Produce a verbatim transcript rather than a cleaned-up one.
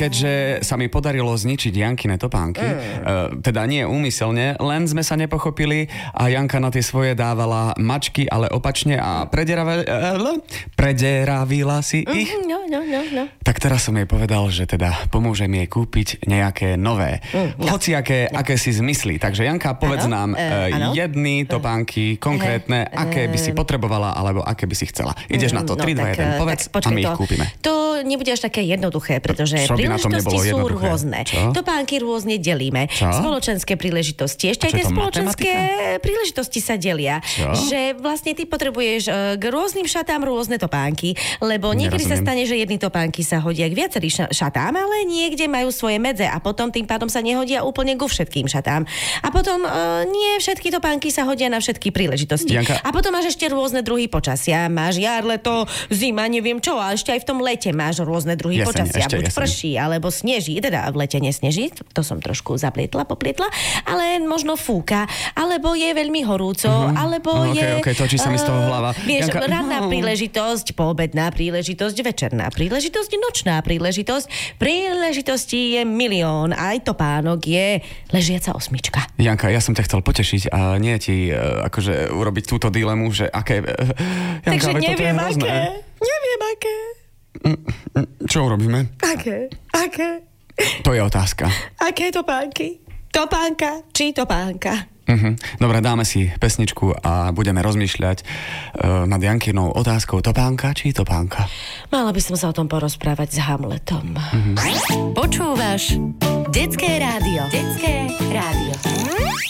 keďže sa mi podarilo zničiť Jankine topánky, mm. uh, teda nie úmyselne, len sme sa nepochopili a Janka na tie svoje dávala mačky, ale opačne a prederavila, uh, prederavila si mm, ich. No, no, no, no. Tak teraz som jej povedal, že teda pomôžem jej kúpiť nejaké nové. Mm, no. Hociaké, no. aké si zmyslí. Takže Janka, povedz ano, nám uh, uh, jedny topánky konkrétne, uh, aké by si potrebovala, alebo aké by si chcela. Ideš na to, tri, dva, jeden, povedz tak, počkej, a my to, ich kúpime. To nebude až také jednoduché, pretože Čo príležitosti sú jednoduché? rôzne. Čo? Topánky rôzne delíme. Čo? Spoločenské príležitosti. Ešte aj tie spoločenské matematika? príležitosti sa delia. Čo? Že vlastne ty potrebuješ k rôznym šatám rôzne topánky, lebo niekedy sa stane, že jedny topánky sa hodia k viacerým šatám, ale niekde majú svoje medze a potom tým pádom sa nehodia úplne ku všetkým šatám. A potom uh, nie všetky topánky sa hodia na všetky príležitosti. Janka. A potom máš ešte rôzne druhy počasia. Máš jar, leto, zima, neviem čo, a ešte aj v tom lete máš rôzne druhy jeseň, počasia. Buď jeseň. prší, alebo sneží. Teda v lete nesneží, to som trošku zaplietla, poplietla, ale možno fúka, alebo je veľmi horúco, mm-hmm. alebo no, je... Okay, okay, točí sa mi z toho hlava. Vieš, Janka... ranná príležitosť, poobedná príležitosť, večerná príležitosť, nočná príležitosť. Príležitostí je milión, aj topánok je ležiaca osmička. Janka, ja som ťa chcel potešiť a nie ti uh, akože urobiť túto dilemu, že aké... Uh, Janka, Takže neviem aké. Neviem aké. Čo urobíme? Aké? Aké? To je otázka. Aké topánky? Topánka či topánka? Uh-huh. Dobre, dáme si pesničku a budeme rozmýšľať uh, nad Jankinou otázkou topánka či topánka. Mala by som sa o tom porozprávať s Hamletom. Uh-huh. Počúvaš Detské rádio. Detské rádio.